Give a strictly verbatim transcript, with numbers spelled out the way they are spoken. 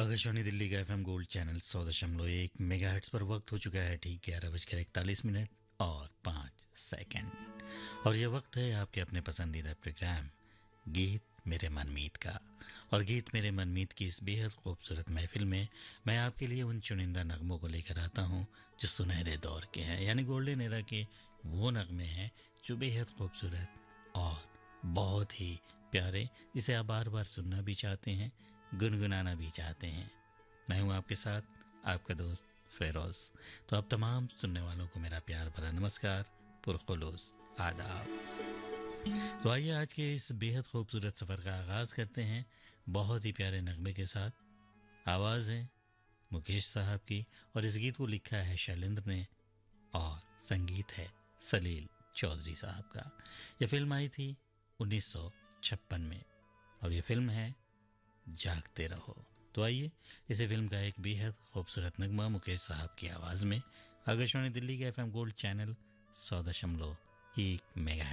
आकाशवाणी दिल्ली का FM gold channel सौ दशमलव एक मेगा हर्ट्ज पर वक्त हो चुका है ठीक ग्यारह बजकर इकतालीस मिनट और पाँच सेकंड। और यह वक्त है आपके अपने पसंदीदा प्रोग्राम गीत मेरे मनमीत का। और गीत मेरे मनमीत की इस बेहद खूबसूरत महफिल में मैं आपके लिए उन चुनिंदा नगमों को लेकर आता हूँ जो सुनहरे दौर के हैं, यानी गोल्डन एरा के वो नगमे हैं जो बेहद खूबसूरत और बहुत ही प्यारे, जिसे आप बार बार सुनना भी चाहते हैं, गुनगुनाना भी चाहते हैं। मैं हूं आपके साथ, आपका दोस्त फेरोज। तो आप तमाम सुनने वालों को मेरा प्यार भरा नमस्कार, पुरखुलूस आदाब। तो आइए आज के इस बेहद खूबसूरत सफ़र का आगाज़ करते हैं बहुत ही प्यारे नगमे के साथ। आवाज़ है मुकेश साहब की और इस गीत को लिखा है शैलेंद्र ने और संगीत है सलील चौधरी साहब का। यह फिल्म आई थी उन्नीस सौ छप्पन में और ये फिल्म है जागते रहो। तो आइए इसे फिल्म का एक बेहद खूबसूरत नगमा मुकेश साहब की आवाज़ में आकाशवाणी दिल्ली के एफएम गोल्ड चैनल सौ दशमलव एक मेगा